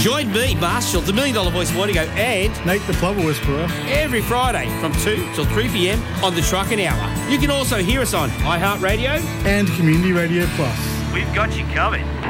Join me, Marshall, the $1 Million Voice Morningo, and Nate the Plumber Whisperer every Friday from 2 till 3 p.m. on the Trucking Hour. You can also hear us on iHeartRadio and Community Radio Plus. We've got you covered.